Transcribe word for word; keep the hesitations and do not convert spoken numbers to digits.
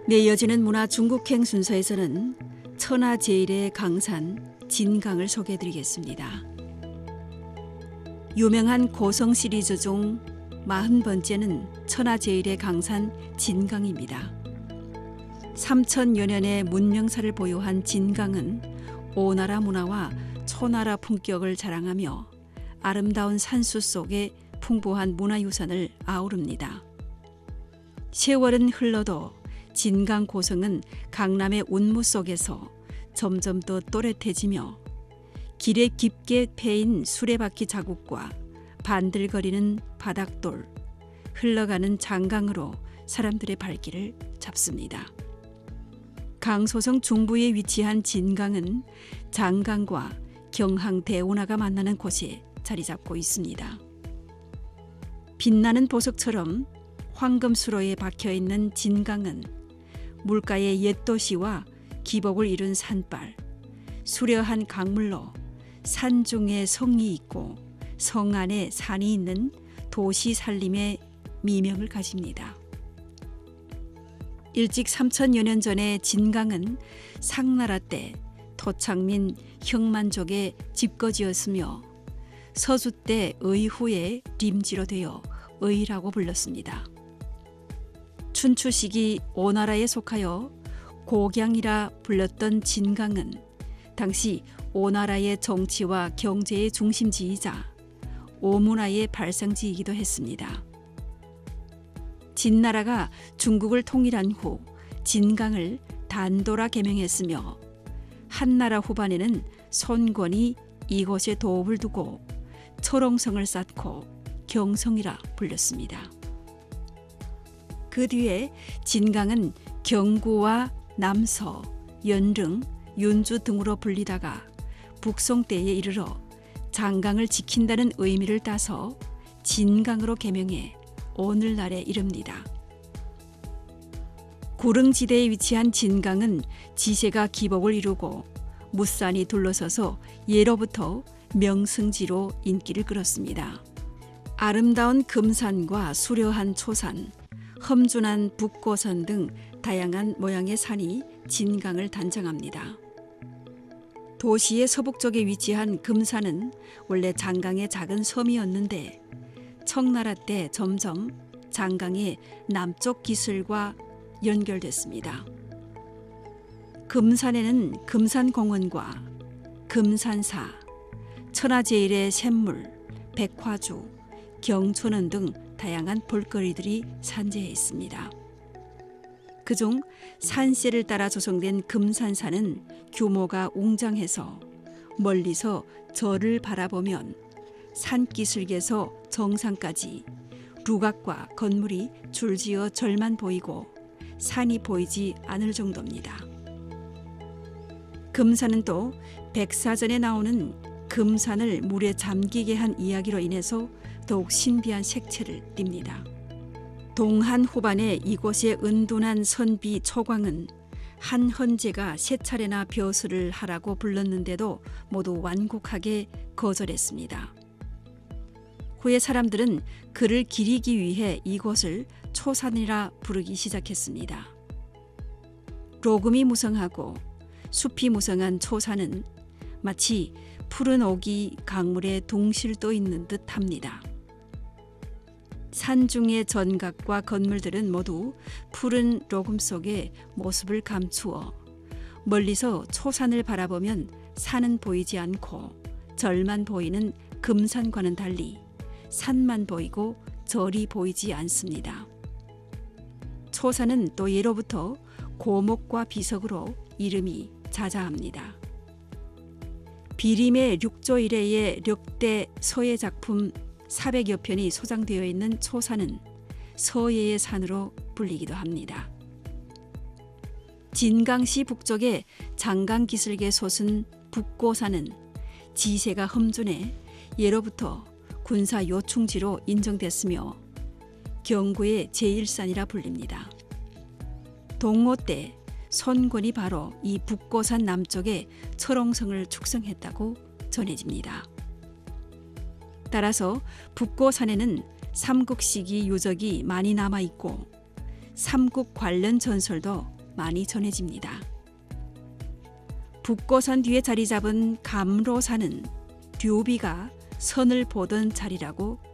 네, 이어지는 문화 중국행 순서에서는 천하제일의 강산 진강을 소개해드리겠습니다. 유명한 고성 시리즈 중 마흔 번째는 천하제일의 강산 진강입니다. 삼천여 년의 문명사를 보유한 진강은 오나라 문화와 초나라 품격을 자랑하며 아름다운 산수 속에 풍부한 문화유산을 아우릅니다. 세월은 흘러도 진강 고성은 강남의 운무 속에서 점점 더 또렷해지며 길에 깊게 패인 수레바퀴 자국과 반들거리는 바닥돌, 흘러가는 장강으로 사람들의 발길을 잡습니다. 강소성 중부에 위치한 진강은 장강과 경항 대운하가 만나는 곳에 자리 잡고 있습니다. 빛나는 보석처럼 황금수로에 박혀있는 진강은 물가의 옛 도시와 기복을 이룬 산발, 수려한 강물로 산 중에 성이 있고 성 안에 산이 있는 도시 살림의 미명을 가집니다. 일찍 삼천여 년 전에 진강은 상나라 때 토착민 형만족의 집거지였으며 서주 때 의후에 림지로 되어 의라고 불렀습니다. 춘추 시기 오나라에 속하여 고경이라 불렸던 진강은 당시 오나라의 정치와 경제의 중심지이자 오문화의 발상지이기도 했습니다. 진나라가 중국을 통일한 후 진강을 단도라 개명했으며 한나라 후반에는 손권이 이곳에 도읍을 두고 초롱성을 쌓고 경성이라 불렸습니다. 그 뒤에 진강은 경구와 남서, 연릉, 윤주 등으로 불리다가 북송 때에 이르러 장강을 지킨다는 의미를 따서 진강으로 개명해 오늘날에 이릅니다. 구릉지대에 위치한 진강은 지세가 기복을 이루고 무산이 둘러서서 예로부터 명승지로 인기를 끌었습니다. 아름다운 금산과 수려한 초산, 험준한 북고산 등 다양한 모양의 산이 진강을 단장합니다. 도시의 서북쪽에 위치한 금산은 원래 장강의 작은 섬이었는데 청나라 때 점점 장강의 남쪽 기슭과 연결됐습니다. 금산에는 금산공원과 금산사, 천하제일의 샘물, 백화주, 경촌원 등 다양한 볼거리들이 산재해 있습니다. 그중 산세를 따라 조성된 금산사는 규모가 웅장해서 멀리서 절을 바라보면 산기슭에서 정상까지 루각과 건물이 줄지어 절만 보이고 산이 보이지 않을 정도입니다. 금산은 또 백사전에 나오는 금산을 물에 잠기게 한 이야기로 인해서 더욱 신비한 색채를 띱니다. 동한 후반에 이곳의 은둔한 선비 초광은 한 헌제가 세 차례나 벼슬을 하라고 불렀는데도 모두 완곡하게 거절했습니다. 후에 사람들은 그를 기리기 위해 이곳을 초산이라 부르기 시작했습니다. 로금이 무성하고 숲이 무성한 초산은 마치 푸른 옥이 강물에 둥실 떠 있는 듯합니다. 산중의 전각과 건물들은 모두 푸른 로금 속에 모습을 감추어 멀리서 초산을 바라보면 산은 보이지 않고 절만 보이는 금산과는 달리 산만 보이고 절이 보이지 않습니다. 초산은 또 예로부터 고목과 비석으로 이름이 자자합니다. 비림의 륙조 이래의 력대 서예 작품 사백여 편이 소장되어 있는 초산은 서예의 산으로 불리기도 합니다. 진강시 북쪽의 장강기슭에 솟은 북고산은 지세가 험준해 예로부터 군사 요충지로 인정됐으며 경구의 제일산이라 불립니다. 동호 때 손권이 바로 이 북고산 남쪽에 철옹성을 축성했다고 전해집니다. 따라서 북고산에는 삼국시기 유적이 많이 남아있고 삼국 관련 전설도 많이 전해집니다. 북고산 뒤에 자리 잡은 감로산은 듀비가 선을 보던 자리라고